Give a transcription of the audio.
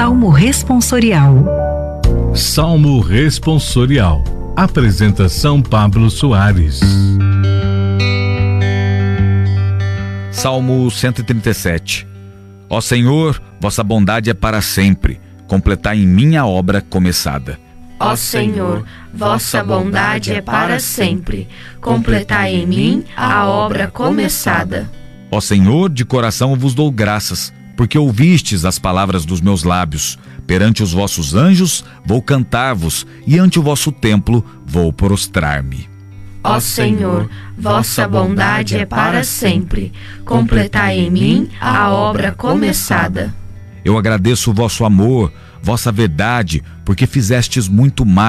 Salmo responsorial. Salmo responsorial. Apresentação Pablo Soares. Salmo 137. Ó Senhor, vossa bondade é para sempre. Completai em mim a obra começada. Ó Senhor, vossa bondade é para sempre. Completai em mim a obra começada. Ó Senhor, de coração vos dou graças, porque ouvistes as palavras dos meus lábios. Perante os vossos anjos vou cantar-vos, e ante o vosso templo vou prostrar-me. Ó Senhor, vossa bondade é para sempre. Completai em mim a obra começada. Eu agradeço o vosso amor, vossa verdade, porque fizestes muito mais